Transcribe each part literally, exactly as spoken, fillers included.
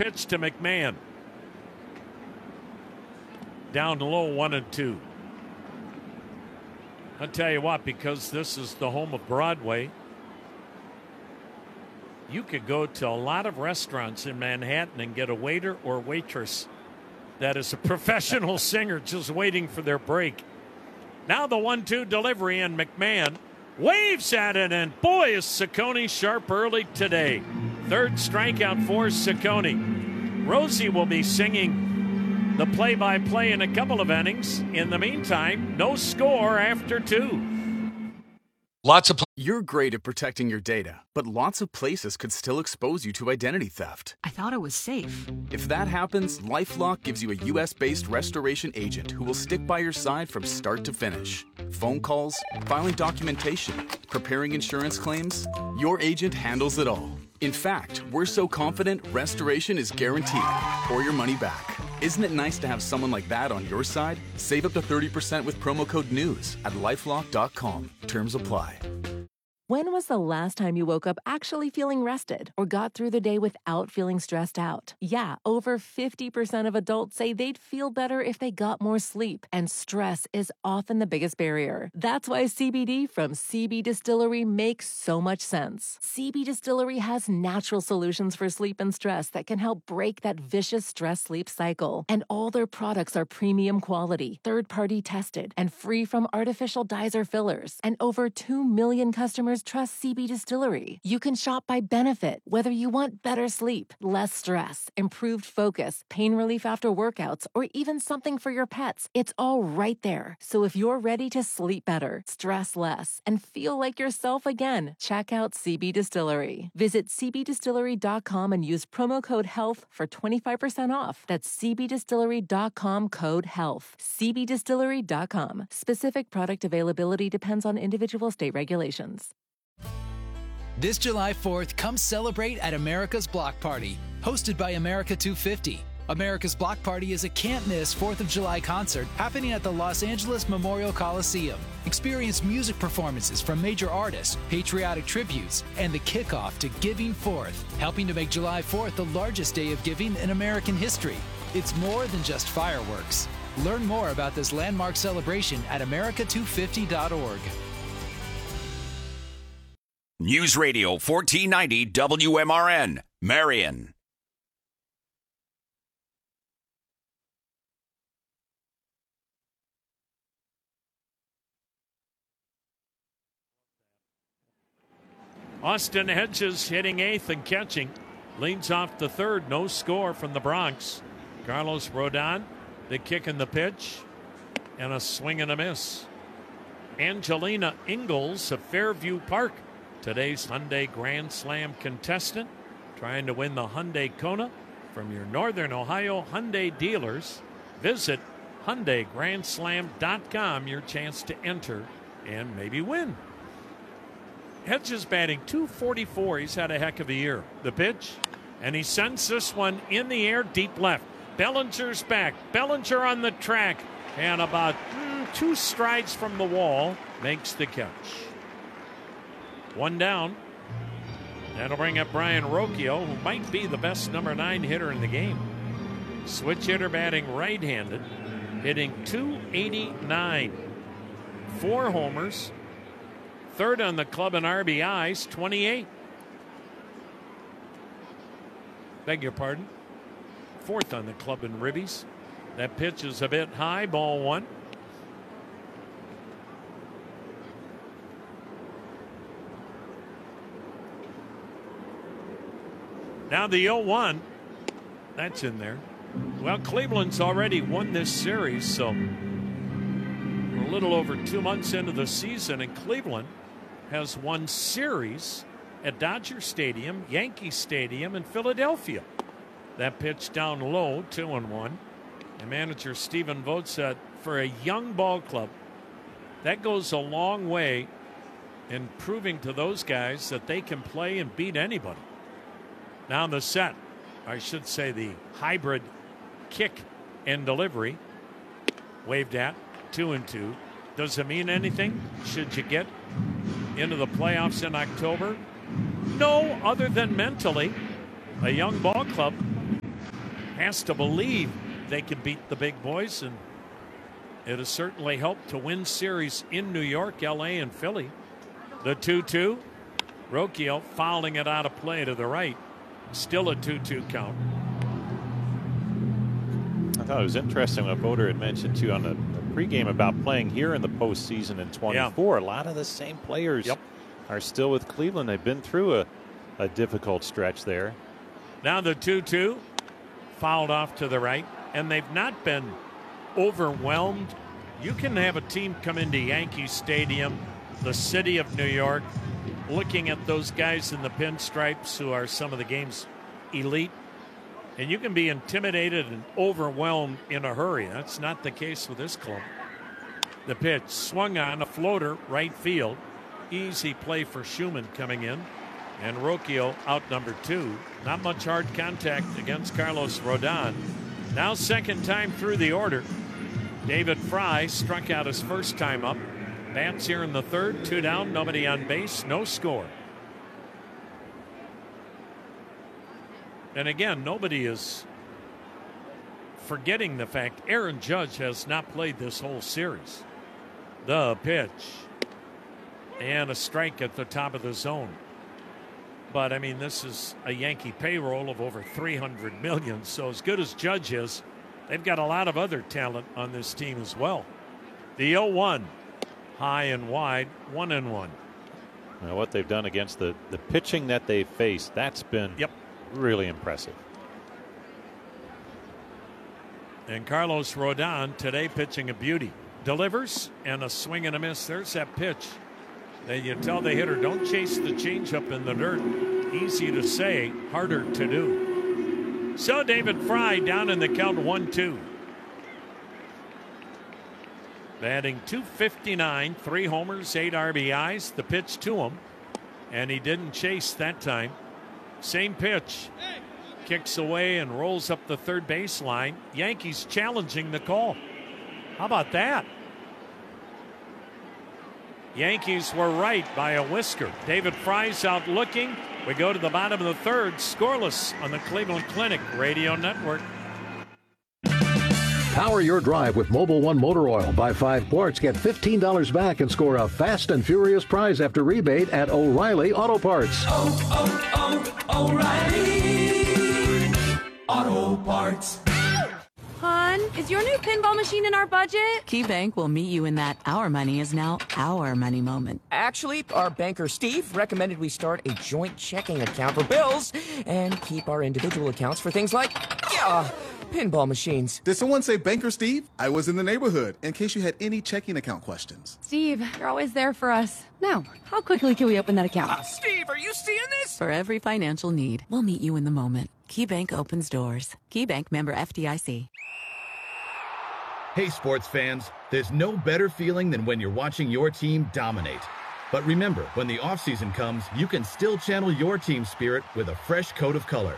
pitch to McMahon. Down low, one and two. I'll tell you what, because this is the home of Broadway, you could go to a lot of restaurants in Manhattan and get a waiter or waitress that is a professional singer just waiting for their break. Now the one two delivery, and McMahon waves at it, and boy, is Ciccone sharp early today. Third strikeout for Ciccone. Rosie will be singing the play-by-play in a couple of innings. In the meantime, no score after two. Lots of pl- You're great at protecting your data, but lots of places could still expose you to identity theft. I thought it was safe. If that happens, LifeLock gives you a U S based restoration agent who will stick by your side from start to finish. Phone calls, filing documentation, preparing insurance claims, your agent handles it all. In fact, we're so confident restoration is guaranteed or your money back. Isn't it nice to have someone like that on your side? Save up to thirty percent with promo code NEWS at lifelock dot com. Terms apply. When was the last time you woke up actually feeling rested or got through the day without feeling stressed out? Yeah, over fifty percent of adults say they'd feel better if they got more sleep, and stress is often the biggest barrier. That's why C B D from C B Distillery makes so much sense. C B Distillery has natural solutions for sleep and stress that can help break that vicious stress-sleep cycle. And all their products are premium quality, third-party tested, and free from artificial dyes or fillers. And over two million customers trust C B Distillery. You can shop by benefit, whether you want better sleep, less stress, improved focus, pain relief after workouts, or even something for your pets. It's all right there. So if you're ready to sleep better, stress less, and feel like yourself again, check out C B Distillery. Visit c b distillery dot com and use promo code HEALTH for twenty-five percent off. That's c b distillery dot com, code HEALTH. c b distillery dot com. Specific product availability depends on individual state regulations. This July fourth, come celebrate at America's Block Party, hosted by America two fifty. America's Block Party is a can't-miss fourth of July concert happening at the Los Angeles Memorial Coliseum. Experience music performances from major artists, patriotic tributes, and the kickoff to Giving Fourth, helping to make July fourth the largest day of giving in American history. It's more than just fireworks. Learn more about this landmark celebration at america two fifty dot org. News Radio fourteen ninety W M R N, Marion. Austin Hedges hitting eighth and catching. Leads off the third. No score from the Bronx. Carlos Rodon, the kick and the pitch, and a swing and a miss. Angelina Ingalls of Fairview Park, today's Hyundai Grand Slam contestant, trying to win the Hyundai Kona from your Northern Ohio Hyundai dealers. Visit Hyundai Grand Slam dot com, your chance to enter and maybe win. Hedges batting two forty-four. He's had a heck of a year. The pitch, and he sends this one in the air, deep left. Bellinger's back. Bellinger on the track, and about mm, two strides from the wall, makes the catch. One down. That'll bring up Brian Rocchio, who might be the best number nine hitter in the game. Switch hitter batting right-handed, hitting two eighty-nine. Four homers. Third on the club in R B Is, twenty-eight. Beg your pardon. Fourth on the club in ribbies. That pitch is a bit high, ball one. Now the oh one. That's in there. Well, Cleveland's already won this series, so we're a little over two months into the season, and Cleveland has won series at Dodger Stadium, Yankee Stadium, and Philadelphia. That pitch down low, two and one. And manager Stephen Vogt said, for a young ball club, that goes a long way in proving to those guys that they can play and beat anybody. Now the set, I should say the hybrid kick and delivery, waved at, two and two. Does it mean anything? Should you get into the playoffs in October? No, other than mentally, a young ball club has to believe they can beat the big boys, and it has certainly helped to win series in New York, L A, and Philly. The two two. Rocchio fouling it out of play to the right. Still a two two count. I thought it was interesting what Boder had mentioned, too, on the, the pregame about playing here in the postseason in twenty-four. Yeah. A lot of the same players yep. are still with Cleveland. They've been through a, a difficult stretch there. Now the two two. Fouled off to the right. And they've not been overwhelmed. You can have a team come into Yankee Stadium, the city of New York, looking at those guys in the pinstripes who are some of the game's elite, and you can be intimidated and overwhelmed in a hurry. That's not the case with this club. The pitch swung on, a floater, right field. Easy play for Schumann coming in, and Rocchio out number two. Not much hard contact against Carlos Rodon. Now second time through the order. David Fry struck out his first time up. Bats here in the third, two down, nobody on base, no score. And again, nobody is forgetting the fact Aaron Judge has not played this whole series. The pitch. And a strike at the top of the zone. But, I mean, this is a Yankee payroll of over three hundred million dollars. So as good as Judge is, they've got a lot of other talent on this team as well. The oh one. High and wide, one and one. Now what they've done against the, the pitching that they've faced, that's been yep. really impressive. And Carlos Rodon today pitching a beauty. Delivers and a swing and a miss. There's that pitch. Then you tell the hitter, don't chase the changeup in the dirt. Easy to say, harder to do. So David Fry down in the count one two. Batting two fifty-nine, three homers, eight R B Is. The pitch to him, and he didn't chase that time. Same pitch. Kicks away and rolls up the third baseline. Yankees challenging the call. How about that? Yankees were right by a whisker. David Fry's out looking. We go to the bottom of the third, scoreless on the Cleveland Clinic Radio Network. Power your drive with Mobil one Motor Oil. Buy five quarts, get fifteen dollars back, and score a fast and furious prize after rebate at O'Reilly Auto Parts. Oh, oh, oh, O'Reilly Auto Parts. Hon, is your new pinball machine in our budget? KeyBank will meet you in that our money is now our money moment. Actually, our banker Steve recommended we start a joint checking account for bills and keep our individual accounts for things like, yeah, pinball machines. Did someone say Banker Steve? I was in the neighborhood in case you had any checking account questions. Steve, you're always there for us. Now, how quickly can we open that account? Uh, Steve, are you seeing this? For every financial need, we'll meet you in the moment. KeyBank opens doors. KeyBank member F D I C. Hey, sports fans, there's no better feeling than when you're watching your team dominate. But remember, when the offseason comes, you can still channel your team spirit with a fresh coat of color.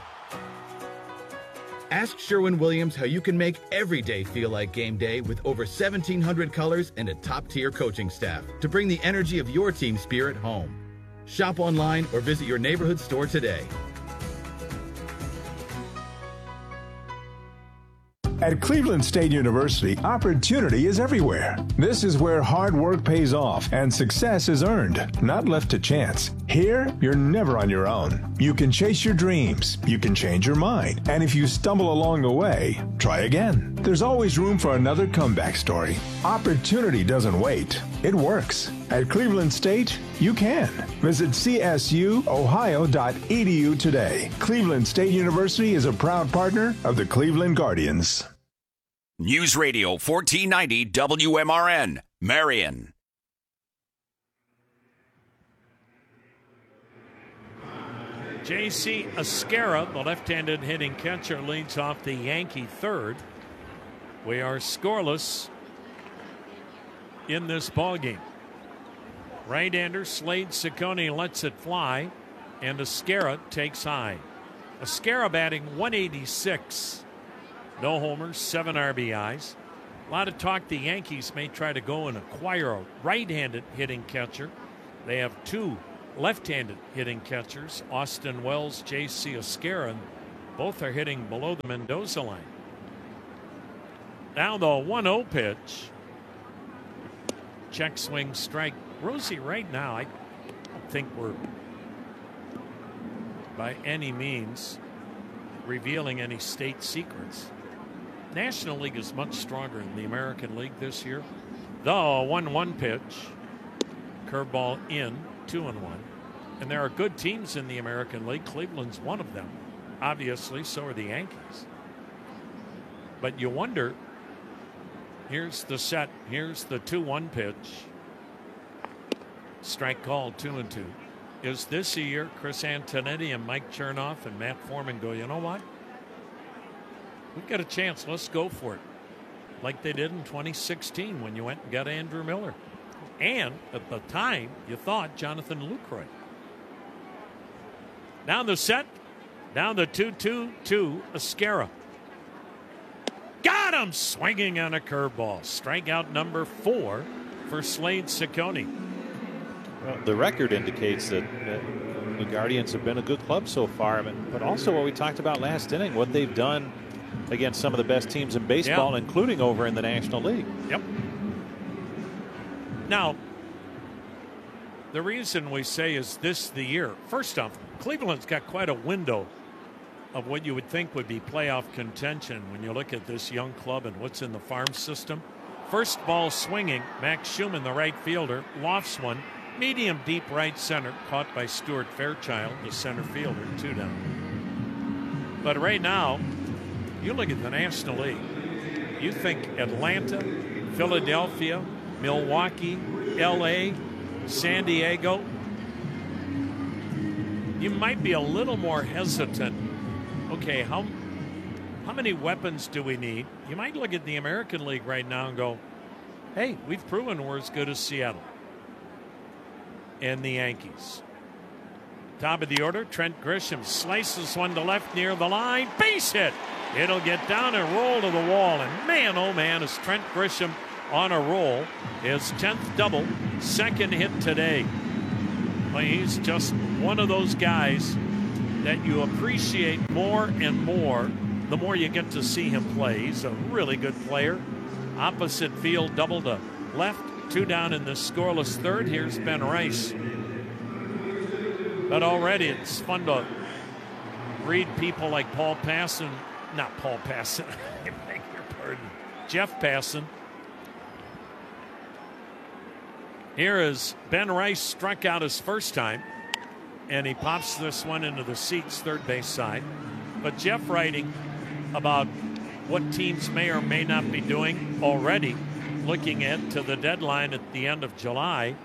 Ask Sherwin-Williams how you can make every day feel like game day with over seventeen hundred colors and a top-tier coaching staff to bring the energy of your team spirit home. Shop online or visit your neighborhood store today. At Cleveland State University, opportunity is everywhere. This is where hard work pays off and success is earned, not left to chance. Here, you're never on your own. You can chase your dreams, you can change your mind, and if you stumble along the way, try again. There's always room for another comeback story. Opportunity doesn't wait. It works. At Cleveland State, you can. Visit c s u ohio dot e d u today. Cleveland State University is a proud partner of the Cleveland Guardians. News Radio fourteen ninety W M R N, Marion. J C Esquera, the left-handed hitting catcher, leads off the Yankee third. We are scoreless in this ballgame. Right-hander Slade Ciccone lets it fly, and Esquera takes high. Esquera batting one eighty-six. No homers, seven R B Is. A lot of talk the Yankees may try to go and acquire a right-handed hitting catcher. They have two left-handed hitting catchers, Austin Wells, J C Esquera. Both are hitting below the Mendoza line. Now the one oh pitch. Check swing strike. Rosie, right now, I don't think we're by any means revealing any state secrets. National League is much stronger than the American League this year. The one one pitch. Curveball in, two and one. And there are good teams in the American League. Cleveland's one of them. Obviously, so are the Yankees. But you wonder, here's the set. Here's the two one pitch. Strike called, two and two. Is this a year Chris Antonetti and Mike Chernoff and Matt Foreman go, you know what? We've got a chance. Let's go for it. Like they did in twenty sixteen when you went and got Andrew Miller. And at the time, you thought Jonathan Lucroy. Down the set. Down the two two to Esquera. Got him swinging on a curveball. Strikeout number four for Slade Ciccone. Well, the record indicates that uh, the Guardians have been a good club so far, but also what we talked about last inning, what they've done against some of the best teams in baseball, yeah. including over in the National League. Yep. Now, the reason we say is this the year. First off, Cleveland's got quite a window of what you would think would be playoff contention when you look at this young club and what's in the farm system. First ball swinging, Max Schumann, the right fielder, lofts one, medium deep right center, caught by Stuart Fairchild, the center fielder, two down. But right now, you look at the National League, you think Atlanta, Philadelphia, Milwaukee, L A, San Diego, you might be a little more hesitant. Okay, how how many weapons do we need? You might look at the American League right now and go, hey, we've proven we're as good as Seattle and the Yankees. Top of the order, Trent Grisham slices one to left near the line. Base hit. It'll get down and roll to the wall. And man, oh man, is Trent Grisham on a roll. His tenth double, second hit today. Well, he's just one of those guys that you appreciate more and more the more you get to see him play. He's a really good player. Opposite field double to left, two down in the scoreless third. Here's Ben Rice. But already it's fun to read people like Paul Passon, not Paul Passon, I beg your pardon, Jeff Passon. Here is Ben Rice, struck out his first time, and he pops this one into the seats, third base side. But Jeff writing about what teams may or may not be doing already, looking at to the deadline at the end of July.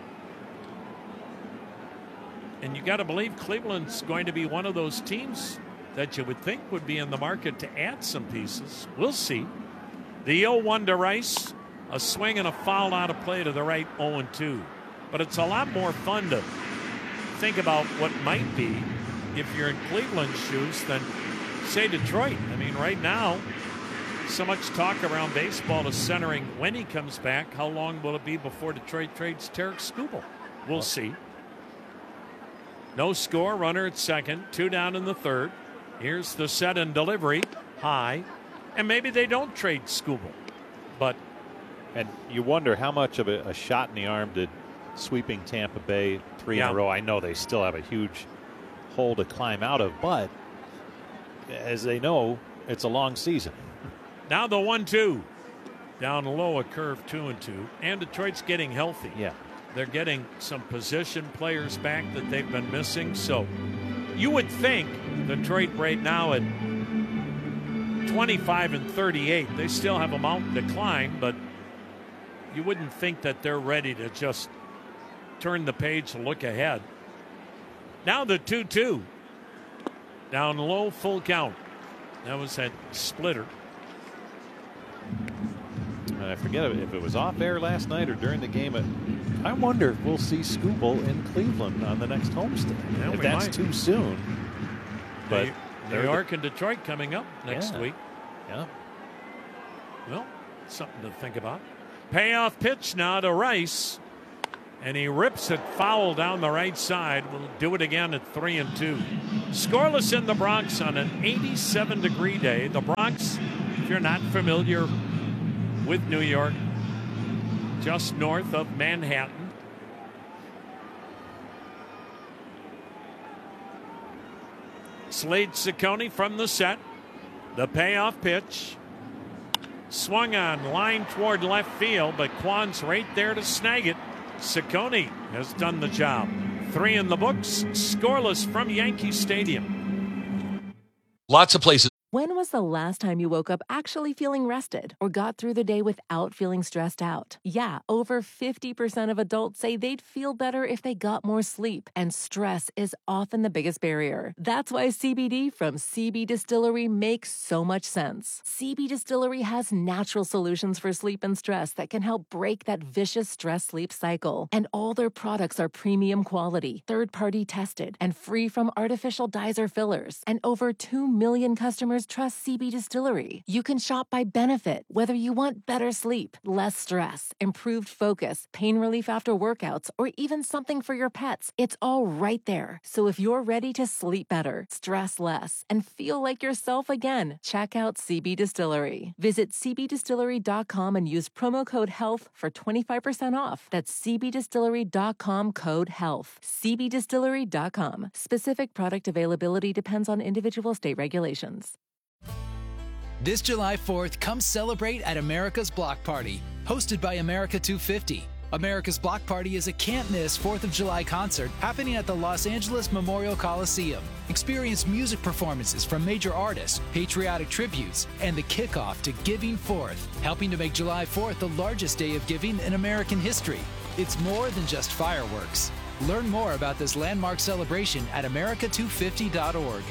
And you got to believe Cleveland's going to be one of those teams that you would think would be in the market to add some pieces. We'll see. The oh one to Rice, a swing and a foul out of play to the right, oh and two. But it's a lot more fun to think about what might be if you're in Cleveland's shoes than, say, Detroit. I mean, right now, so much talk around baseball is centering when he comes back. How long will it be before Detroit trades Tarek Skubal? We'll see. No score, runner at second, two down in the third. Here's the set and delivery, high. And maybe they don't trade Skubal. But and you wonder how much of a, a shot in the arm did sweeping Tampa Bay three yeah. in a row. I know they still have a huge hole to climb out of, but as they know, it's a long season. Now the one two. Down low, a curve, two and two. And Detroit's getting healthy. Yeah. They're getting some position players back that they've been missing. So you would think Detroit right now at twenty-five and thirty-eight, they still have a mountain to climb, but you wouldn't think that they're ready to just turn the page and look ahead. Now the two two. Down low, full count. That was that splitter. I forget if it was off air last night or during the game. I wonder if we'll see Skubal in Cleveland on the next homestand. Yeah, if that's might. too soon. But New, New York the, and Detroit coming up next yeah, week. Yeah. Well, something to think about. Payoff pitch now to Rice. And he rips it foul down the right side. We'll do it again at three and two. Scoreless in the Bronx on an eighty-seven degree day. The Bronx, if you're not familiar with New York, just north of Manhattan. Slade Ciccone from the set. The payoff pitch. Swung on, line toward left field, but Kwan's right there to snag it. Ciccone has done the job. Three in the books, scoreless from Yankee Stadium. Lots of places. When was the last time you woke up actually feeling rested or got through the day without feeling stressed out? Yeah, over fifty percent of adults say they'd feel better if they got more sleep, and stress is often the biggest barrier. That's why C B D from C B Distillery makes so much sense. C B Distillery has natural solutions for sleep and stress that can help break that vicious stress-sleep cycle. And all their products are premium quality, third-party tested, and free from artificial dyes or fillers. And over two million customers trust C B Distillery. You can shop by benefit, whether you want better sleep, less stress, improved focus, pain relief after workouts, or even something for your pets. It's all right there. So if you're ready to sleep better, stress less, and feel like yourself again, check out C B Distillery. Visit c b distillery dot com and use promo code HEALTH for twenty-five percent off. That's c b distillery dot com code HEALTH. c b distillery dot com. Specific product availability depends on individual state regulations. This July fourth, come celebrate at America's Block Party, hosted by America two fifty. America's Block Party is a can't-miss fourth of July concert happening at the Los Angeles Memorial Coliseum. Experience music performances from major artists, patriotic tributes, and the kickoff to Giving Fourth, helping to make July fourth the largest day of giving in American history. It's more than just fireworks. Learn more about this landmark celebration at america two fifty dot org.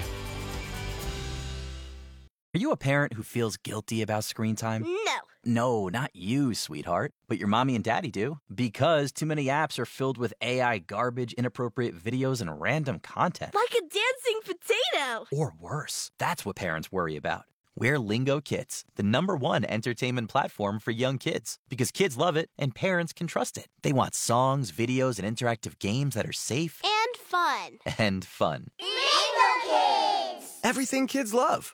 Are you a parent who feels guilty about screen time? No. No, not you, sweetheart. But your mommy and daddy do. Because too many apps are filled with A I garbage, inappropriate videos, and random content. Like a dancing potato. Or worse. That's what parents worry about. We're Lingo Kids, the number one entertainment platform for young kids. Because kids love it and parents can trust it. They want songs, videos, and interactive games that are safe. And fun. And fun. Lingo Kids! Everything kids love.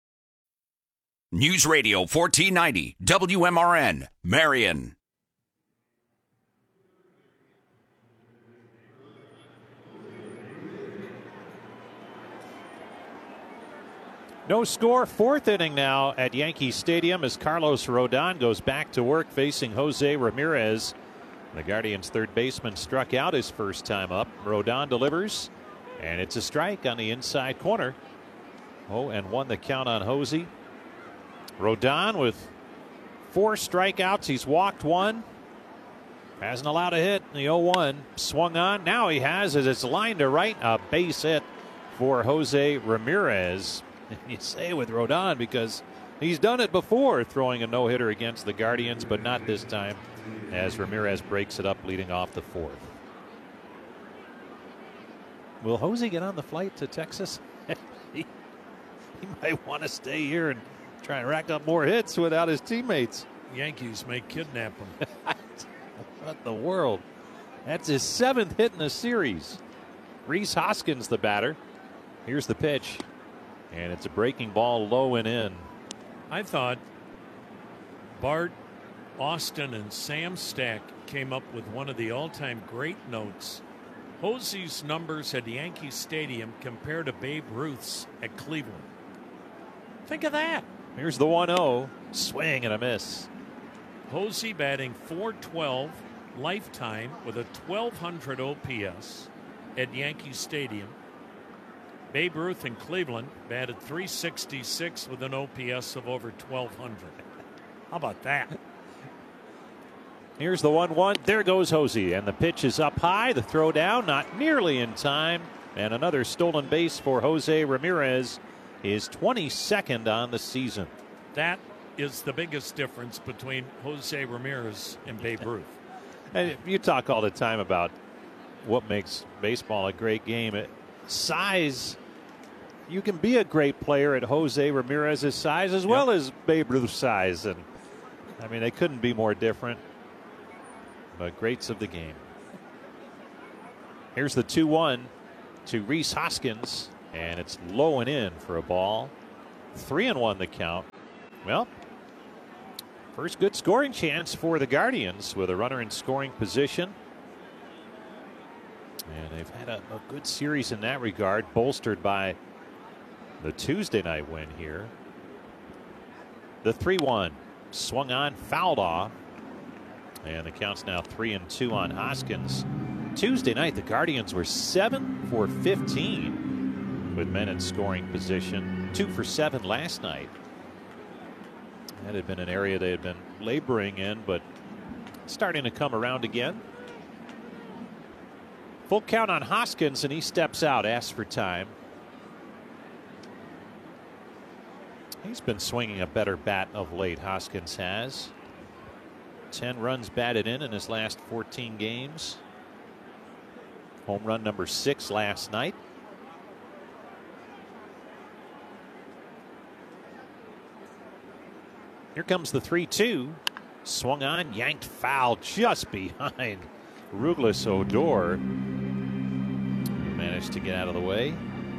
News Radio fourteen ninety, W M R N, Marion. No score, fourth inning now at Yankee Stadium as Carlos Rodon goes back to work facing Jose Ramirez. The Guardians' third baseman struck out his first time up. Rodon delivers, and it's a strike on the inside corner. Oh, and one the count on Jose. Rodon with four strikeouts. He's walked one. Hasn't allowed a hit in the oh one. Swung on. Now he has, as it's lined to right, a base hit for Jose Ramirez. And you say with Rodon because he's done it before, throwing a no-hitter against the Guardians, but not this time as Ramirez breaks it up leading off the fourth. Will Jose get on the flight to Texas? he, he might want to stay here and try and rack up more hits without his teammates. Yankees may kidnap him. What the world? That's his seventh hit in the series. Rhys Hoskins, the batter. Here's the pitch. And it's a breaking ball low and in. I thought Bart, Austin, and Sam Stack came up with one of the all-time great notes. Jose's numbers at Yankee Stadium compared to Babe Ruth's at Cleveland. Think of that. Here's the one oh. Swing and a miss. Jose batting four twelve lifetime with a twelve hundred O P S at Yankee Stadium. Babe Ruth in Cleveland batted three sixty-six with an O P S of over twelve hundred. How about that? Here's the one one. There goes Jose, and the pitch is up high. The throw down not nearly in time, and another stolen base for Jose Ramirez, his twenty-second on the season. That is the biggest difference between Jose Ramirez and Babe Ruth. And you talk all the time about what makes baseball a great game. It, size. You can be a great player at Jose Ramirez's size as well yep. as Babe Ruth's size. And I mean, they couldn't be more different. But greats of the game. Here's the two one to Rhys Hoskins, and it's low and in for a ball. Three and one the count. Well, first good scoring chance for the Guardians with a runner in scoring position. And they've had a, a good series in that regard, bolstered by the Tuesday night win here. The three one swung on, fouled off. And the count's now three and two on Hoskins. Tuesday night, the Guardians were seven for fifteen with men in scoring position. Two for seven last night. That had been an area they had been laboring in, but starting to come around again. Full count on Hoskins, and he steps out, asks for time. He's been swinging a better bat of late, Hoskins has. ten runs batted in in his last fourteen games. Home run number six last night. Here comes the three two. Swung on, yanked foul just behind Rouglis Odor. Managed to get out of the way.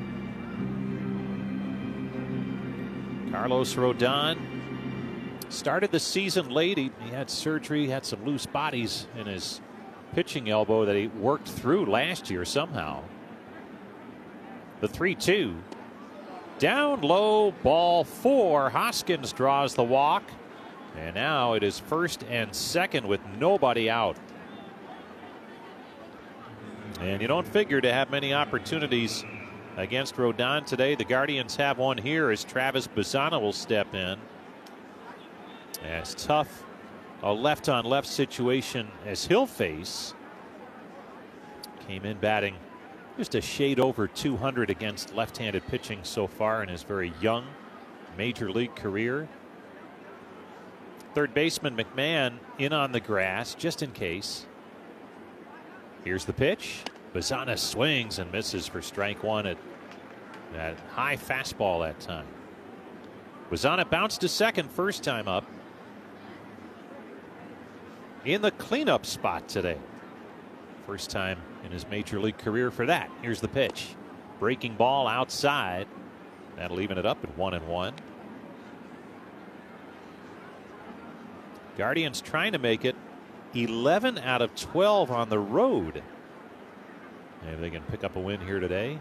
Carlos Rodon started the season late. He, he had surgery, had some loose bodies in his pitching elbow that he worked through last year somehow. The three two. Down low, ball four. Hoskins draws the walk. And now it is first and second with nobody out. And you don't figure to have many opportunities against Rodon today. The Guardians have one here as Travis Bazzana will step in. As tough a left-on-left situation as he'll face. Came in batting just a shade over two hundred against left-handed pitching so far in his very young major league career. Third baseman McMahon in on the grass just in case. Here's the pitch. Bazzana swings and misses for strike one at that high fastball that time. Bazzana bounced to second first time up. In the cleanup spot today. First time in his major league career for that. Here's the pitch. Breaking ball outside. That'll even it up at one and one. Guardians trying to make it eleven out of twelve on the road. Maybe they can pick up a win here today.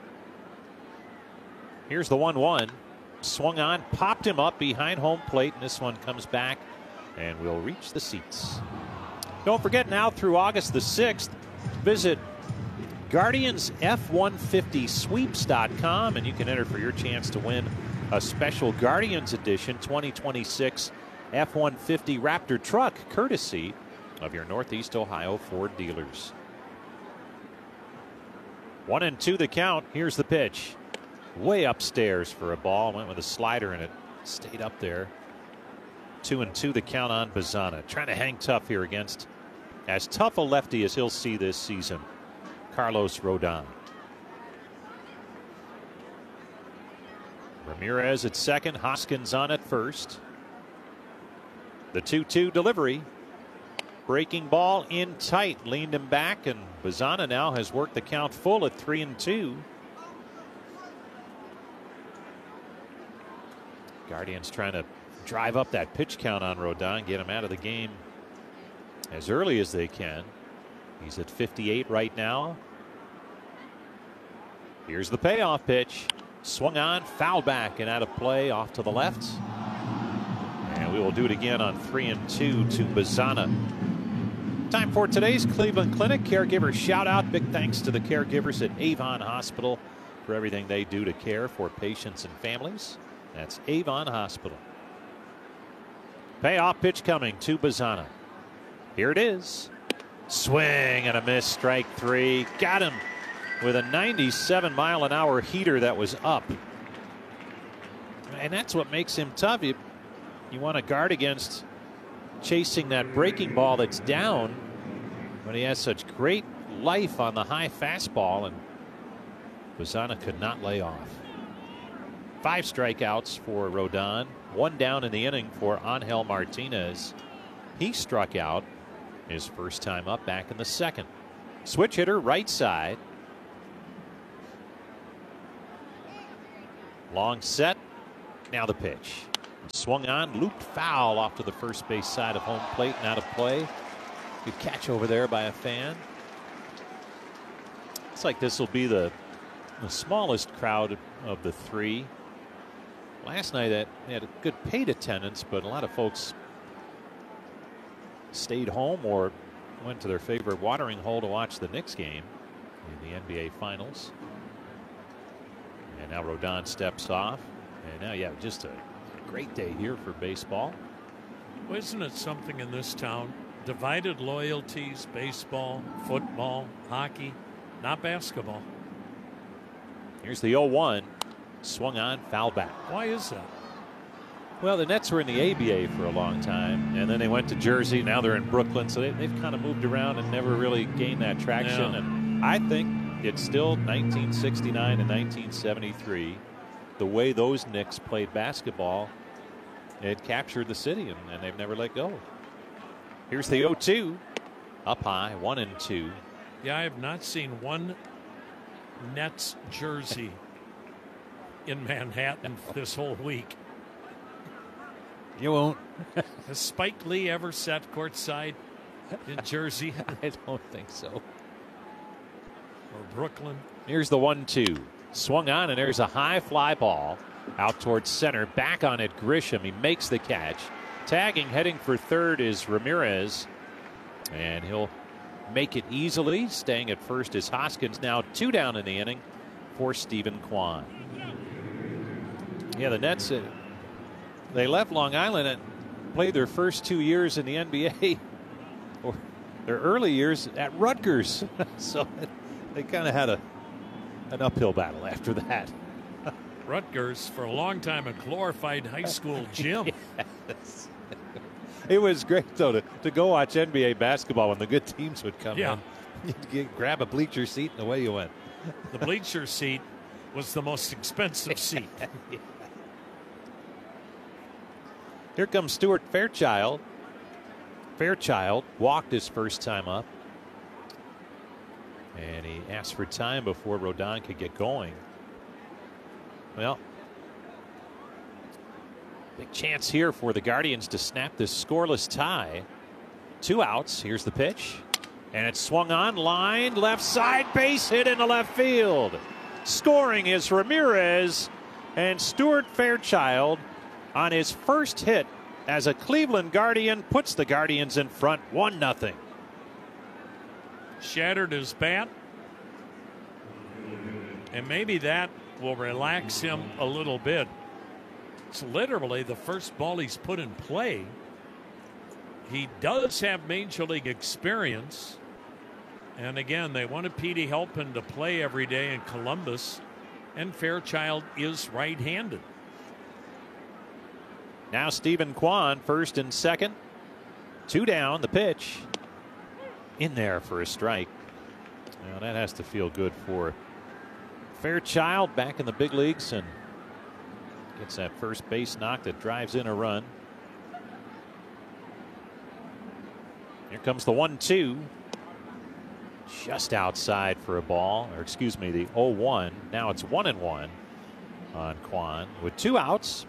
Here's the one one. Swung on, popped him up behind home plate, and this one comes back and will reach the seats. Don't forget, now through August the sixth, visit Guardians F one fifty sweeps dot com and you can enter for your chance to win a special Guardians edition twenty twenty-six F one fifty Raptor truck, courtesy of your Northeast Ohio Ford dealers. One and two the count. Here's the pitch. Way upstairs for a ball. Went with a slider and it stayed up there. Two and two the count on Bazzana. Trying to hang tough here against as tough a lefty as he'll see this season, Carlos Rodon. Ramirez at second. Hoskins on at first. The two two delivery. Breaking ball in tight. Leaned him back, and Bazzana now has worked the count full at three and two. Guardians trying to drive up that pitch count on Rodon, get him out of the game as early as they can. He's at fifty-eight right now. Here's the payoff pitch. Swung on, foul back and out of play off to the left. And we will do it again on three and two to Bazzana. Time for today's Cleveland Clinic caregiver shout out. Big thanks to the caregivers at Avon Hospital for everything they do to care for patients and families. That's Avon Hospital. Payoff pitch coming to Bazzana. Here it is. Swing and a miss, strike three. Got him with a ninety-seven mile an hour heater that was up. And that's what makes him tough. You, you want to guard against chasing that breaking ball that's down, but he has such great life on the high fastball, and Bazzana could not lay off. Five strikeouts for Rodon. One down in the inning for Angel Martinez. He struck out his first time up back in the second. Switch hitter, right side. Long set. Now the pitch. Swung on, looped foul off to the first base side of home plate and out of play. Good catch over there by a fan. It's like this will be the, the smallest crowd of the three. Last night that had a good paid attendance, but a lot of folks stayed home or went to their favorite watering hole to watch the Knicks game in the N B A Finals. And now Rodon steps off. And now, yeah, just a great day here for baseball. Well, isn't it something in this town? Divided loyalties, baseball, football, hockey, not basketball. Here's the oh one. Swung on, foul back. Why is that? Well, the Nets were in the A B A for a long time, and then they went to Jersey. Now they're in Brooklyn, so they, they've kind of moved around and never really gained that traction. Yeah. And I think it's still nineteen sixty-nine and nineteen seventy-three. The way those Knicks played basketball, it captured the city, and, and they've never let go. Here's the oh two. Up high, one and two. Yeah, I have not seen one Nets jersey in Manhattan this whole week. You won't. Has Spike Lee ever sat courtside in Jersey? I don't think so. Or Brooklyn? Here's the one two. Swung on, and there's a high fly ball out towards center. Back on it, Grisham. He makes the catch. Tagging, heading for third is Ramirez. And he'll make it easily. Staying at first is Hoskins. Now two down in the inning for Stephen Kwan. Yeah, the Nets, uh, they left Long Island and played their first two years in the N B A, or their early years at Rutgers. So they kind of had a an uphill battle after that. Rutgers, for a long time, a glorified high school gym. Yes. It was great, though, to, to go watch N B A basketball when the good teams would come yeah. in. You'd get, grab a bleacher seat, and away you went. The bleacher seat was the most expensive seat. Yeah. Here comes Stuart Fairchild. Fairchild walked his first time up. And he asked for time before Rodon could get going. Well, big chance here for the Guardians to snap this scoreless tie. Two outs. Here's the pitch. And it's swung on, lined, left side, base hit into left field. Scoring is Ramirez, and Stuart Fairchild on his first hit as a Cleveland Guardian puts the Guardians in front one nothing. Shattered his bat, and maybe that will relax him a little bit. It's literally the first ball he's put in play. He does have major league experience, and again, they wanted Petey Halpin to play every day in Columbus, and Fairchild is right-handed. Now Stephen Kwan, first and second. Two down, the pitch. In there for a strike. Now that has to feel good for Fairchild, back in the big leagues, and gets that first base knock that drives in a run. Here comes the one two. Just outside for a ball, or excuse me, the oh one. Now it's one and one on Kwan with two outs.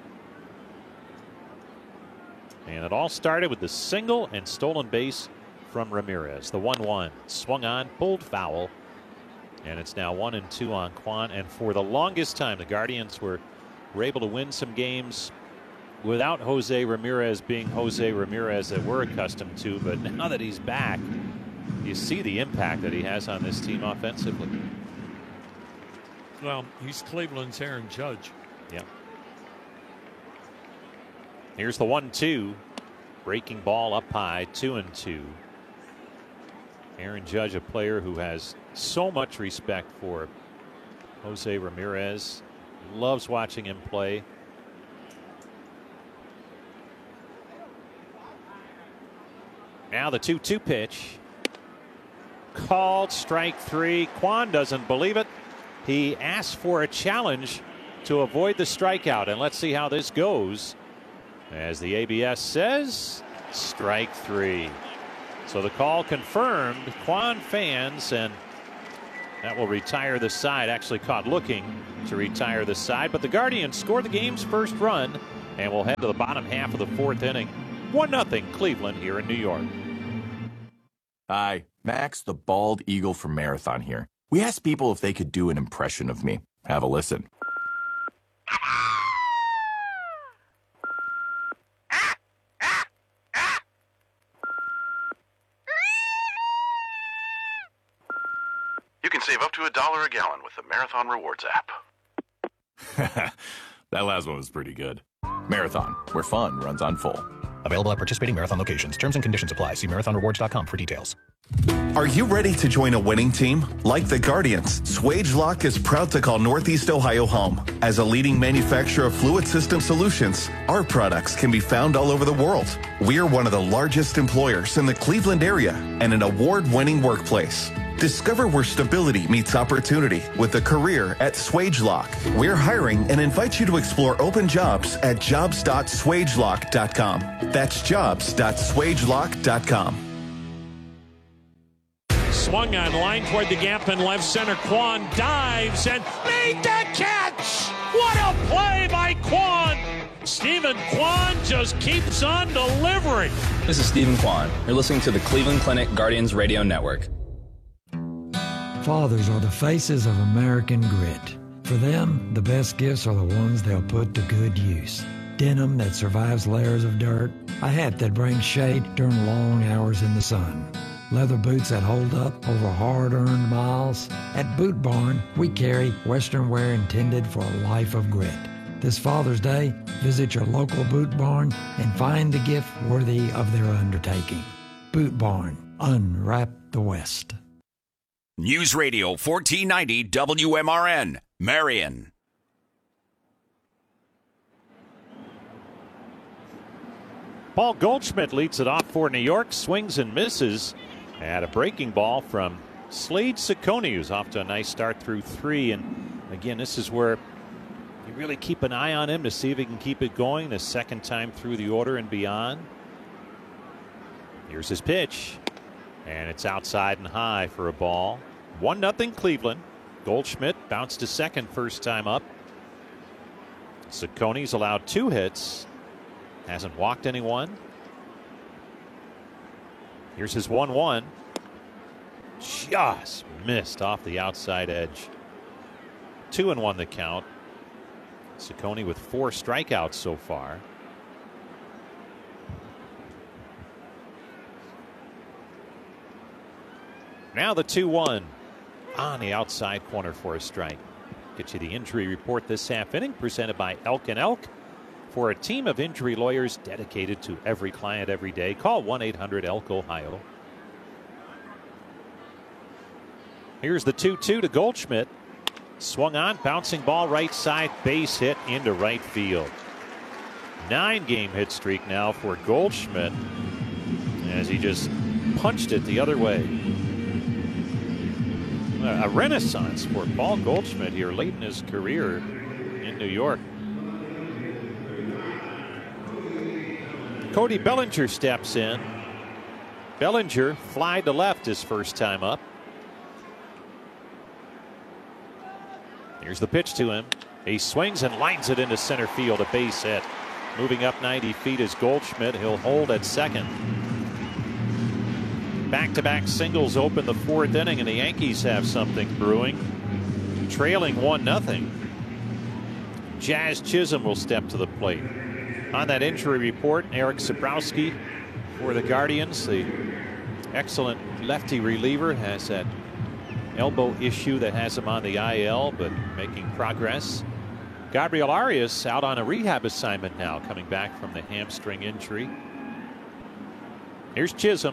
And it all started with the single and stolen base from Ramirez. The one one swung on, pulled foul, and it's now one and two on Kwan. And for the longest time, the Guardians were, were able to win some games without Jose Ramirez being Jose Ramirez that we're accustomed to. But now that he's back, you see the impact that he has on this team offensively. Well, he's Cleveland's Aaron Judge. Yeah. Here's the one two. Breaking ball up high, two and two. Aaron Judge, a player who has so much respect for Jose Ramirez. Loves watching him play. Now the two two pitch. Called strike three. Kwan doesn't believe it. He asks for a challenge to avoid the strikeout. And let's see how this goes. As the A B S says, strike three. So the call confirmed. Kwan fans, and that will retire the side. Actually caught looking to retire the side. But the Guardians score the game's first run, and we'll head to the bottom half of the fourth inning. one nothing Cleveland here in New York. Hi, Max the Bald Eagle from Marathon here. We asked people if they could do an impression of me. Have a listen. You can save up to a dollar a gallon with the Marathon Rewards app. That last one was pretty good. Marathon, where fun runs on full. Available at participating Marathon locations. Terms and conditions apply. See marathon rewards dot com for details. Are you ready to join a winning team? Like the Guardians, Swagelok is proud to call Northeast Ohio home. As a leading manufacturer of fluid system solutions, our products can be found all over the world. We're one of the largest employers in the Cleveland area and an award-winning workplace. Discover where stability meets opportunity with a career at Swagelok. We're hiring and invite you to explore open jobs at jobs dot swagelok dot com. That's jobs dot swagelok dot com. Swung on line toward the gap in left center. Kwan dives and made the catch. What a play by Kwan. Stephen Kwan just keeps on delivering. This is Stephen Kwan. You're listening to the Cleveland Clinic Guardians Radio Network. Fathers are the faces of American grit. For them, the best gifts are the ones they'll put to good use. Denim that survives layers of dirt, a hat that brings shade during long hours in the sun, leather boots that hold up over hard-earned miles. At Boot Barn, we carry Western wear intended for a life of grit. This Father's Day, visit your local Boot Barn and find the gift worthy of their undertaking. Boot Barn, unwrap the West. News Radio fourteen ninety W M R N, Marion. Paul Goldschmidt leads it off for New York, swings and misses. And a breaking ball from Slade Ciccone, who's off to a nice start through three. And again, this is where you really keep an eye on him to see if he can keep it going the second time through the order and beyond. Here's his pitch. And it's outside and high for a ball. one nothing Cleveland. Goldschmidt bounced to second first time up. Ciccone's allowed two hits. Hasn't walked anyone. Here's his one one. Just missed off the outside edge. Two and one the count. Ciccone with four strikeouts so far. Now the two one on the outside corner for a strike. Get you the injury report this half inning, presented by Elk and Elk. For a team of injury lawyers dedicated to every client every day, call one eight hundred elk ohio. Here's the two two to Goldschmidt. Swung on, bouncing ball right side, base hit into right field. Nine game hit streak now for Goldschmidt as he just punched it the other way. A renaissance for Paul Goldschmidt here late in his career in New York. Cody Bellinger steps in. Bellinger fly to left his first time up. Here's the pitch to him. He swings and lines it into center field, a base hit. Moving up ninety feet is Goldschmidt. He'll hold at second. Back-to-back singles open the fourth inning, and the Yankees have something brewing. Trailing one nothing. Jazz Chisholm will step to the plate. On that injury report, Eric Sabrowski for the Guardians. The excellent lefty reliever has that elbow issue that has him on the I L, but making progress. Gabriel Arias out on a rehab assignment now, coming back from the hamstring injury. Here's Chisholm.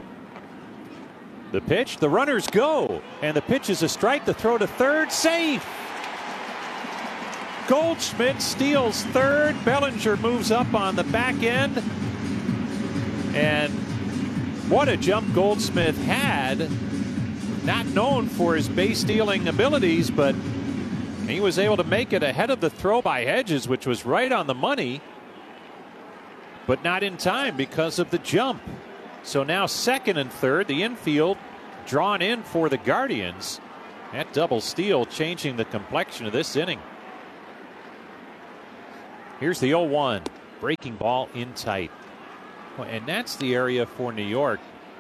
The pitch, the runners go, and the pitch is a strike. The throw to third, safe. Goldschmidt steals third. Bellinger moves up on the back end. And what a jump Goldschmidt had. Not known for his base stealing abilities, but he was able to make it ahead of the throw by Hedges, which was right on the money, but not in time because of the jump. So now second and third, the infield drawn in for the Guardians. That double steal changing the complexion of this inning. Here's the oh one. Breaking ball in tight. And that's the area for New York.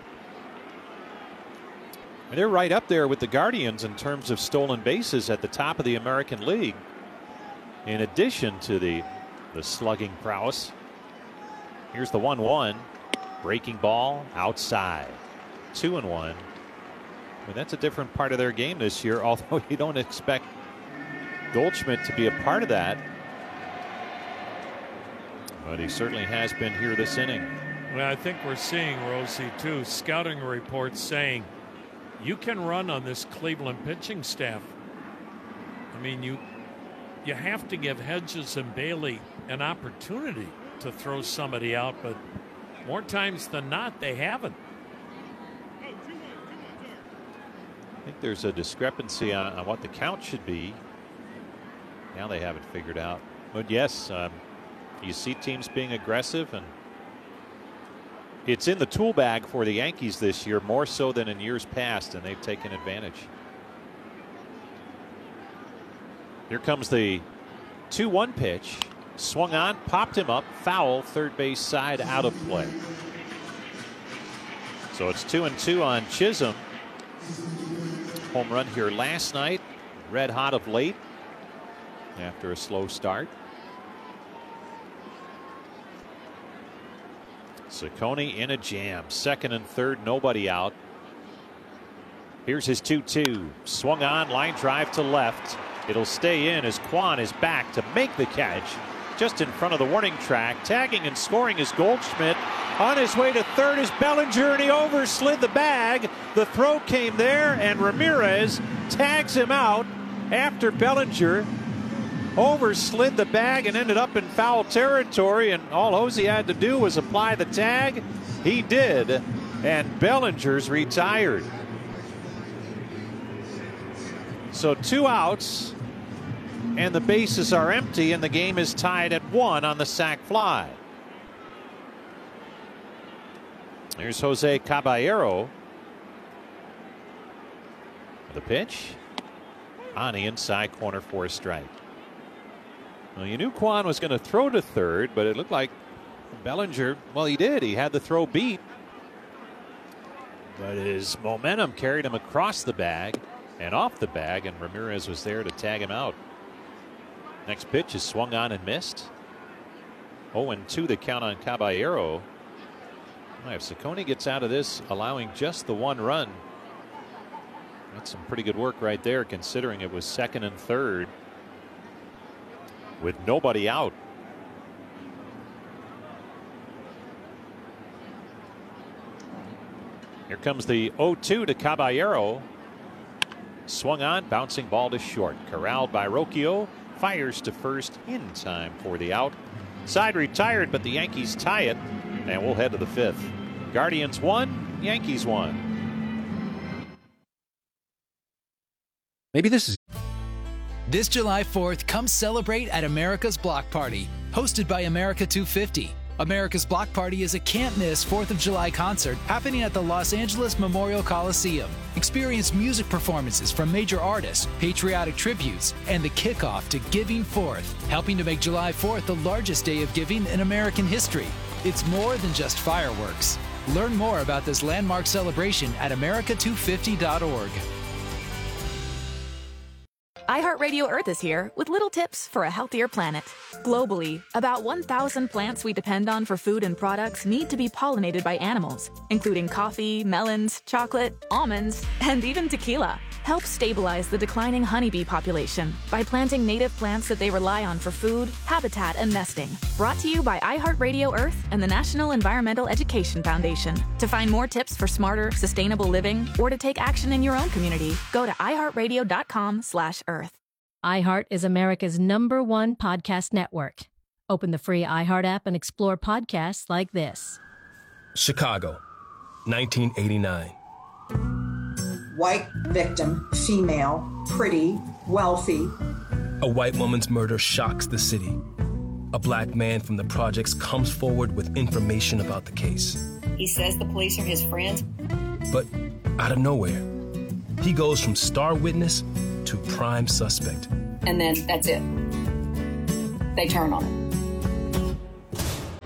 And they're right up there with the Guardians in terms of stolen bases at the top of the American League. In addition to the, the slugging prowess. Here's the one one. Breaking ball outside. Two and one. But that's a different part of their game this year, although you don't expect Goldschmidt to be a part of that. But he certainly has been here this inning. Well, I think we're seeing, Rosie, too, scouting reports saying you can run on this Cleveland pitching staff. I mean, you you have to give Hedges and Bailey an opportunity to throw somebody out, but more times than not, they haven't. I think there's a discrepancy on, on what the count should be. Now they have it figured out. But yes, um, you see teams being aggressive, and it's in the tool bag for the Yankees this year, more so than in years past, and they've taken advantage. Here comes the two one pitch. Swung on, popped him up, foul, third base side, out of play. So it's two and two on Chisholm. Home run here last night, red hot of late after a slow start. Ciccone in a jam. Second and third, nobody out. Here's his two two. Swung on, line drive to left. It'll stay in as Kwan is back to make the catch just in front of the warning track. Tagging and scoring is Goldschmidt. On his way to third is Bellinger, and he overslid the bag. The throw came there, and Ramirez tags him out after Bellinger overslid the bag and ended up in foul territory, and all Hosey had to do was apply the tag. He did, and Bellinger's retired. So two outs, and the bases are empty, and the game is tied at one on the sac fly. Here's Jose Caballero. The pitch on the inside corner for a strike. Well, you knew Kwan was going to throw to third, but it looked like Bellinger, well, he did. He had the throw beat. But his momentum carried him across the bag and off the bag, and Ramirez was there to tag him out. Next pitch is swung on and missed. oh and two the count on Caballero. Well, if Ciccone gets out of this, allowing just the one run, that's some pretty good work right there, considering it was second and third with nobody out. Here comes the oh two to Caballero. Swung on, bouncing ball to short. Corralled by Rocchio. Fires to first in time for the out. Side retired, but the Yankees tie it, and we'll head to the fifth. Guardians one, Yankees one. Maybe this is. This July fourth, come celebrate at America's Block Party, hosted by America two fifty. America's Block Party is a can't-miss fourth of July concert happening at the Los Angeles Memorial Coliseum. Experience music performances from major artists, patriotic tributes, and the kickoff to Giving Fourth, helping to make July fourth the largest day of giving in American history. It's more than just fireworks. Learn more about this landmark celebration at America two fifty dot org. iHeartRadio Earth is here with little tips for a healthier planet. Globally, about one thousand plants we depend on for food and products need to be pollinated by animals, including coffee, melons, chocolate, almonds, and even tequila. Help stabilize the declining honeybee population by planting native plants that they rely on for food, habitat, and nesting. Brought to you by iHeartRadio Earth and the National Environmental Education Foundation. To find more tips for smarter, sustainable living, or to take action in your own community, go to i heart radio dot com slash earth. iHeart is America's number one podcast network. Open the free iHeart app and explore podcasts like this. Chicago, nineteen eighty-nine. White victim, female, pretty, wealthy. A white woman's murder shocks the city. A black man from the projects comes forward with information about the case. He says the police are his friends. But out of nowhere, he goes from star witness to prime suspect. And then that's it. They turn on him.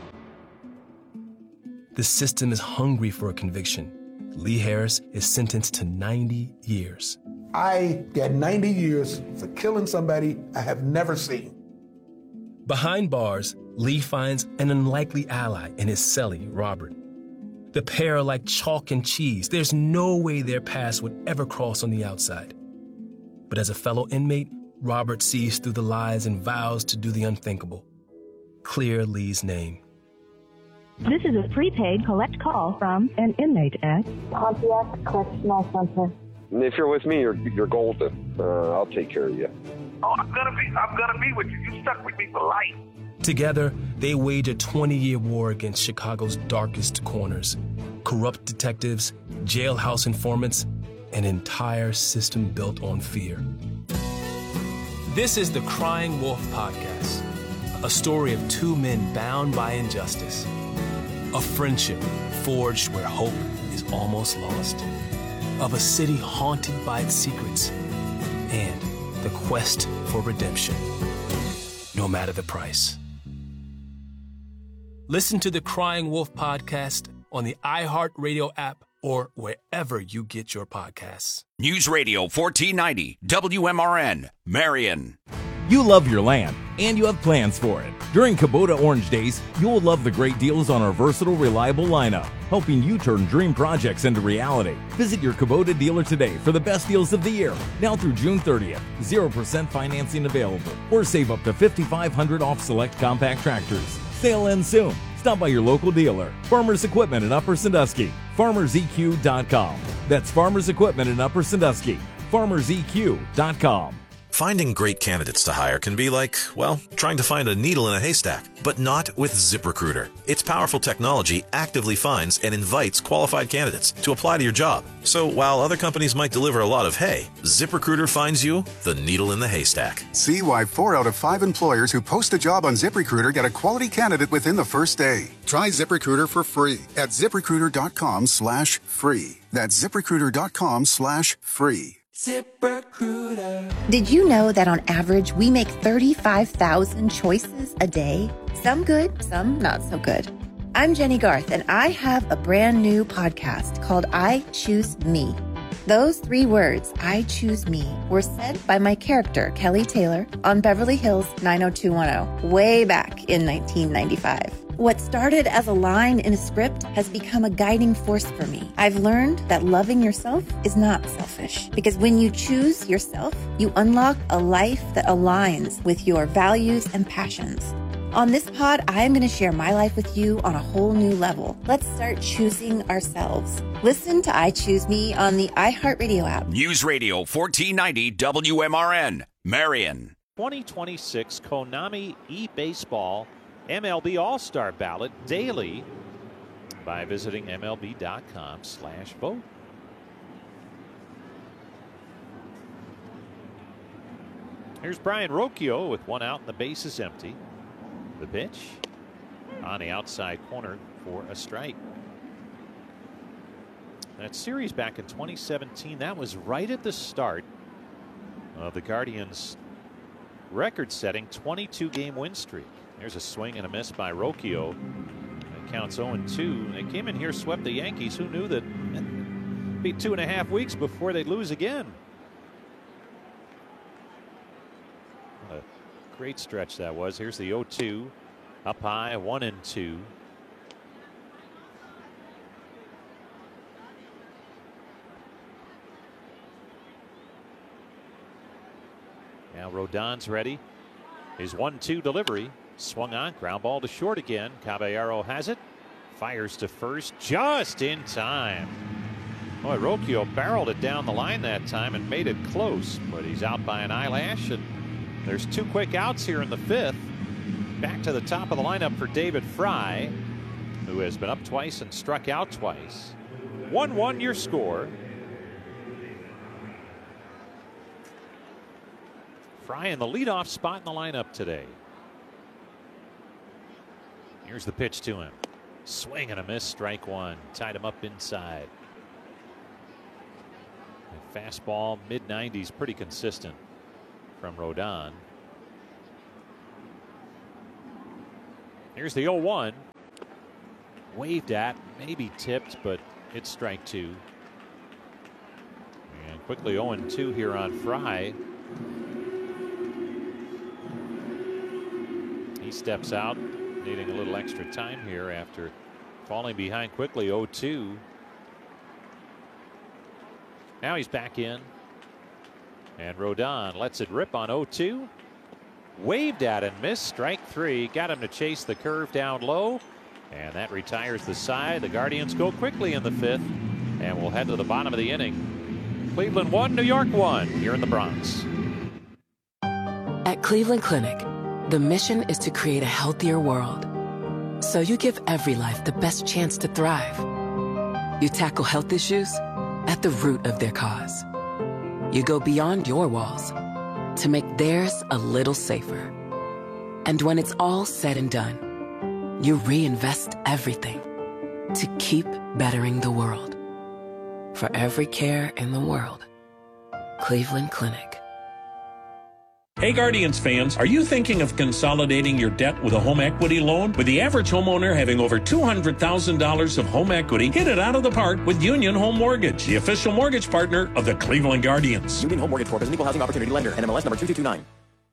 The system is hungry for a conviction. Lee Harris is sentenced to ninety years. I got ninety years for killing somebody I have never seen. Behind bars, Lee finds an unlikely ally in his cellie, Robert. The pair are like chalk and cheese. There's no way their paths would ever cross on the outside. But as a fellow inmate, Robert sees through the lies and vows to do the unthinkable. Clear Lee's name. This is a prepaid collect call from an inmate at Pontiac Correctional Center. If you're with me, you're you're golden. Uh, I'll take care of you. Oh, I'm gonna be I'm gonna be with you. You stuck with me for life. Together, they wage a twenty-year war against Chicago's darkest corners. Corrupt detectives, jailhouse informants, an entire system built on fear. This is the Crying Wolf Podcast, a story of two men bound by injustice. A friendship forged where hope is almost lost. Of a city haunted by its secrets. And the quest for redemption, no matter the price. Listen to the Crying Wolf Podcast on the iHeartRadio app or wherever you get your podcasts. News Radio fourteen ninety, W M R N, Marion. You love your land, and you have plans for it. During Kubota Orange Days, you'll love the great deals on our versatile, reliable lineup, helping you turn dream projects into reality. Visit your Kubota dealer today for the best deals of the year. Now through June thirtieth, zero percent financing available, or save up to five thousand five hundred dollars off select compact tractors. Sale ends soon. Stop by your local dealer. Farmers Equipment in Upper Sandusky. farmers e q dot com. That's Farmers Equipment in Upper Sandusky. farmers e q dot com. Finding great candidates to hire can be like, well, trying to find a needle in a haystack, but not with ZipRecruiter. Its powerful technology actively finds and invites qualified candidates to apply to your job. So while other companies might deliver a lot of hay, ZipRecruiter finds you the needle in the haystack. See why four out of five employers who post a job on ZipRecruiter get a quality candidate within the first day. Try ZipRecruiter for free at ZipRecruiter.com slash free. That's ZipRecruiter.com slash free. ZipRecruiter. Did you know that on average we make thirty-five thousand choices a day? Some good, some not so good. I'm Jenny Garth, and I have a brand new podcast called I Choose Me. Those three words, I choose me, were said by my character, Kelly Taylor, on Beverly Hills nine oh two one oh, way back in nineteen ninety-five. What started as a line in a script has become a guiding force for me. I've learned that loving yourself is not selfish, because when you choose yourself, you unlock a life that aligns with your values and passions. On this pod, I am going to share my life with you on a whole new level. Let's start choosing ourselves. Listen to I Choose Me on the iHeartRadio app. News Radio fourteen ninety W M R N, Marion. twenty twenty-six Konami eBaseball M L B All-Star Ballot daily by visiting M L B dot com slash vote. Here's Brian Rocchio with one out and the base is empty. The pitch on the outside corner for a strike. That series back in twenty seventeen, that was right at the start of the Guardians' record-setting twenty-two game win streak. There's a swing and a miss by Rocchio. It counts oh and two. They came in here, swept the Yankees. Who knew that it'd be two and a half weeks before they'd lose again? What a great stretch that was. Here's the oh two. Up high, one and two. Now Rodon's ready. His one two delivery. Swung on, ground ball to short again. Caballero has it. Fires to first just in time. Boy, Rocchio barreled it down the line that time and made it close, but he's out by an eyelash, and there's two quick outs here in the fifth. Back to the top of the lineup for David Fry, who has been up twice and struck out twice. one one your score. Fry in the leadoff spot in the lineup today. Here's the pitch to him. Swing and a miss, strike one. Tied him up inside. A fastball, mid nineties, pretty consistent from Rodon. Here's the oh one. Waved at, maybe tipped, but it's strike two. And quickly oh and two here on Fry. He steps out, needing a little extra time here after falling behind quickly. oh two. Now he's back in. And Rodon lets it rip on oh two. Waved at and missed. Strike three. Got him to chase the curve down low. And that retires the side. The Guardians go quickly in the fifth. And we'll head to the bottom of the inning. Cleveland one, New York one here in the Bronx. At Cleveland Clinic, the mission is to create a healthier world. So you give every life the best chance to thrive. You tackle health issues at the root of their cause. You go beyond your walls to make theirs a little safer. And when it's all said and done, you reinvest everything to keep bettering the world. For every care in the world, Cleveland Clinic. Hey Guardians fans, are you thinking of consolidating your debt with a home equity loan? With the average homeowner having over two hundred thousand dollars of home equity, hit it out of the park with Union Home Mortgage, the official mortgage partner of the Cleveland Guardians. Union Home Mortgage Corp is an equal housing opportunity lender, N M L S number two two two nine.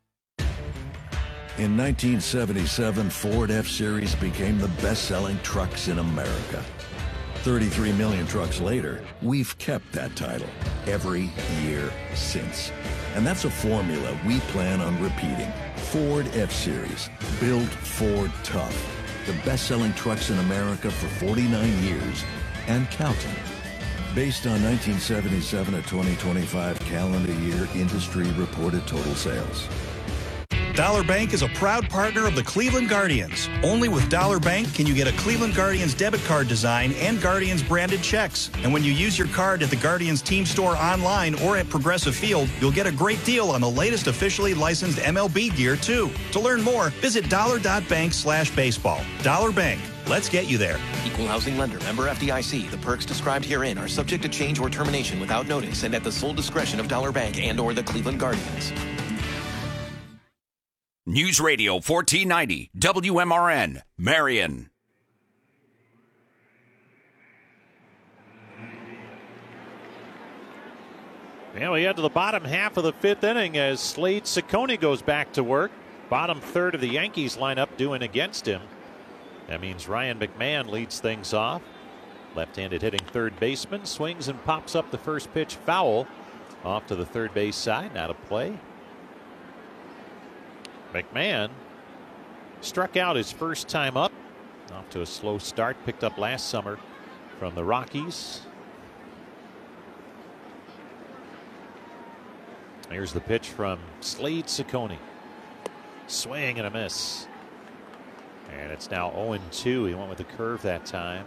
In nineteen seventy-seven, Ford F-Series became the best-selling trucks in America. thirty-three million trucks later, we've kept that title every year since. And that's a formula we plan on repeating. Ford F-Series, built Ford tough. The best-selling trucks in America for forty-nine years and counting. Based on nineteen seventy-seven to twenty twenty-five calendar year industry reported total sales. Dollar Bank is a proud partner of the Cleveland Guardians. Only with Dollar Bank can you get a Cleveland Guardians debit card design and Guardians branded checks. And when you use your card at the Guardians team store online or at Progressive Field, you'll get a great deal on the latest officially licensed M L B gear, too. To learn more, visit dollar.bank slash baseball. Dollar Bank. Let's get you there. Equal housing lender, member F D I C. The perks described herein are subject to change or termination without notice and at the sole discretion of Dollar Bank and or the Cleveland Guardians. News Radio fourteen ninety, W M R N, Marion. Well, we head to the bottom half of the fifth inning as Slade Cecconi goes back to work. Bottom third of the Yankees lineup doing against him. That means Ryan McMahon leads things off. Left-handed hitting third baseman swings and pops up the first pitch foul off to the third base side. Not a play. McMahon struck out his first time up. Off to a slow start. Picked up last summer from the Rockies. Here's the pitch from Slade Cecconi. Swing and a miss. And it's now oh and two. He went with the curve that time.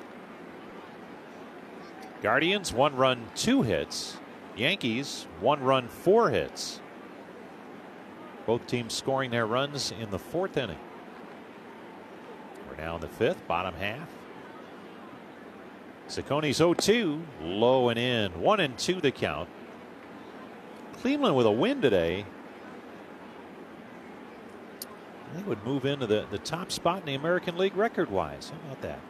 Guardians, one run, two hits. Yankees, one run, four hits. Both teams scoring their runs in the fourth inning. We're now in the fifth, bottom half. Cecconi's oh two, low and in. One and two the count. Cleveland with a win today. They would move into the, the top spot in the American League record-wise. How about that?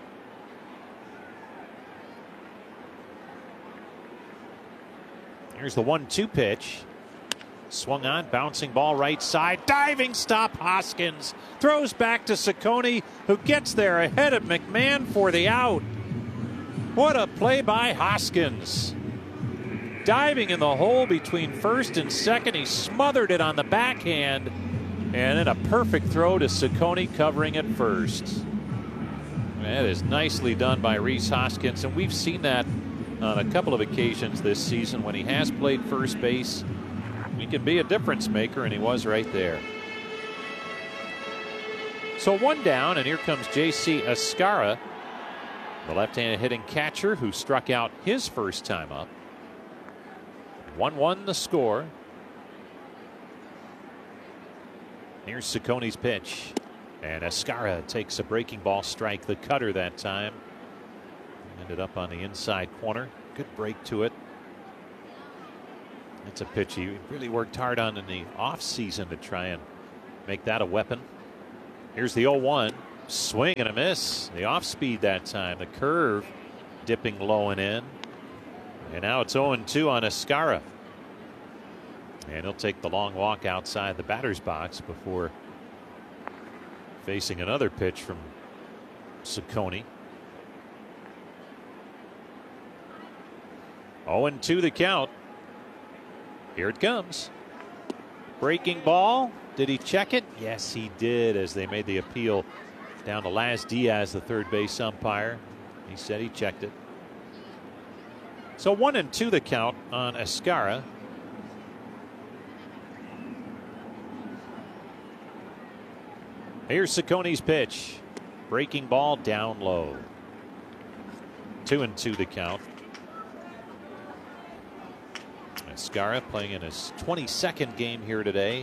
Here's the one two pitch. Swung on, bouncing ball right side. Diving stop, Hoskins. Throws back to Cecconi, who gets there ahead of McMahon for the out. What a play by Hoskins. Diving in the hole between first and second. He smothered it on the backhand. And then a perfect throw to Cecconi covering at first. That is nicely done by Rhys Hoskins. And we've seen that on a couple of occasions this season when he has played first base. He can be a difference maker, and he was right there. So one down, and here comes J C Escarra, the left-handed hitting catcher who struck out his first time up. one one the score. Here's Cecconi's pitch. And Escarra takes a breaking ball strike, the cutter that time. Ended up on the inside corner. Good break to it. It's a pitch he really worked hard on in the offseason to try and make that a weapon. Here's the oh one. Swing and a miss. The off speed that time. The curve dipping low and in. And now it's oh and two on Escarra. And he'll take the long walk outside the batter's box before facing another pitch from Ciccone. oh and two the count. Here it comes. Breaking ball. Did he check it? Yes, he did, as they made the appeal down to Laz Diaz, the third base umpire. He said he checked it. So one and two the count on Escarra. Here's Ciccone's pitch. Breaking ball down low. Two and two the count. Escarra playing in his twenty-second game here today.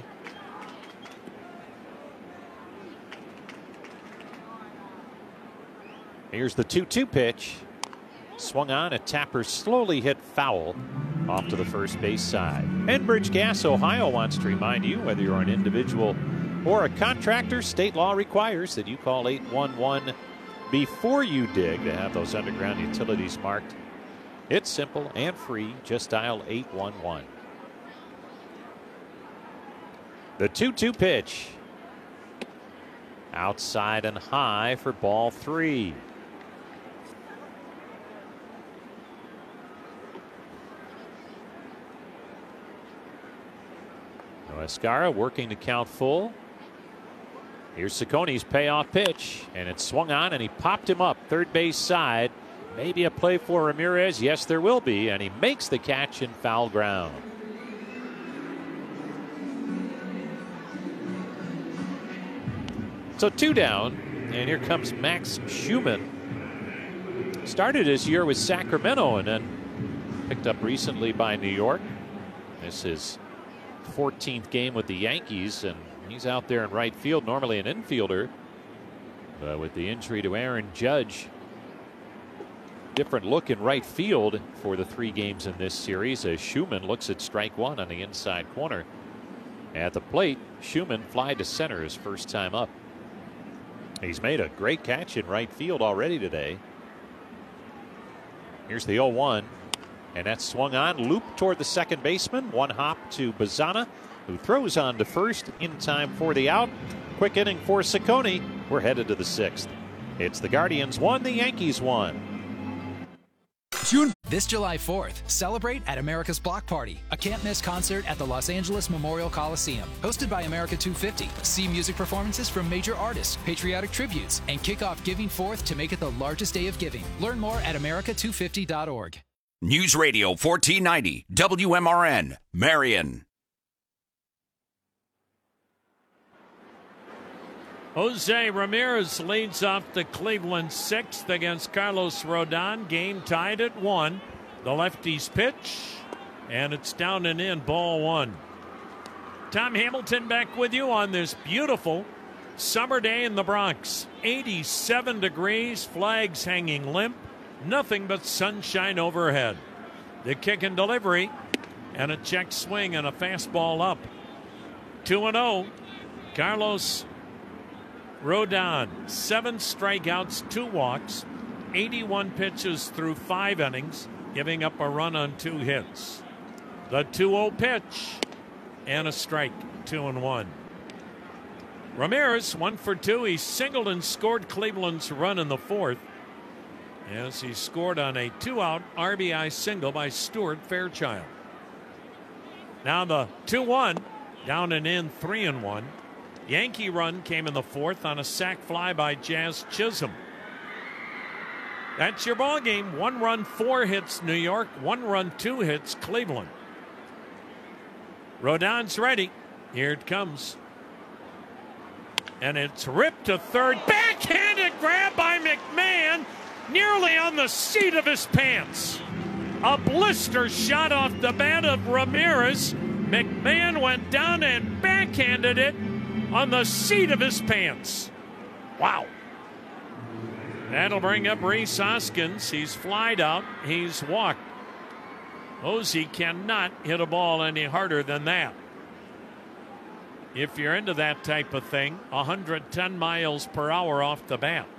Here's the two two pitch. Swung on, a tapper slowly hit foul off to the first base side. Enbridge Gas Ohio wants to remind you, whether you're an individual or a contractor, state law requires that you call eight one one before you dig to have those underground utilities marked. It's simple and free. Just dial eight one one. The two two pitch. Outside and high for ball three. Escarra working to count full. Here's Ciccone's payoff pitch, and it swung on, and he popped him up third base side. Maybe a play for Ramirez. Yes, there will be, and he makes the catch in foul ground. So two down, and here comes Max Schumann. Started his year with Sacramento and then picked up recently by New York. This is fourteenth game with the Yankees, and he's out there in right field, normally an infielder. But with the injury to Aaron Judge, different look in right field for the three games in this series as Schumann looks at strike one on the inside corner. At the plate, Schumann fly to center his first time up. He's made a great catch in right field already today. Here's the oh one. And that's swung on, looped toward the second baseman. One hop to Bazana, who throws on to first in time for the out. Quick inning for Ciccone. We're headed to the sixth. It's the Guardians one, the Yankees one. June. This July fourth, celebrate at America's Block Party, a can't-miss concert at the Los Angeles Memorial Coliseum. Hosted by America two fifty. See music performances from major artists, patriotic tributes, and kick off Giving Fourth to make it the largest day of giving. Learn more at America two fifty dot org. News Radio fourteen ninety, W M R N, Marion. Jose Ramirez leads off the Cleveland sixth against Carlos Rodon. Game tied at one. The lefty's pitch, and it's down and in, ball one. Tom Hamilton back with you on this beautiful summer day in the Bronx. eighty-seven degrees, flags hanging limp. Nothing but sunshine overhead. The kick and delivery, and a check swing and a fastball up. two and oh. Carlos Rodon, seven strikeouts, two walks, eighty-one pitches through five innings, giving up a run on two hits. The two oh pitch, and a strike, two and one. Ramirez, one for two. He singled and scored Cleveland's run in the fourth, as he scored on a two-out R B I single by Stuart Fairchild. Now the two one, down and in, three and one. Yankee run came in the fourth on a sac fly by Jazz Chisholm. That's your ball game. One run, four hits New York. One run, two hits Cleveland. Rodon's ready. Here it comes. And it's ripped to third. Backhanded grab by McMahon. Nearly on the seat of his pants. A blister shot off the bat of Ramirez. McMahon went down and backhanded it on the seat of his pants. Wow. That'll bring up Rhys Hoskins. He's flied out. He's walked. Hosey cannot hit a ball any harder than that. If you're into that type of thing, one hundred ten miles per hour off the bat.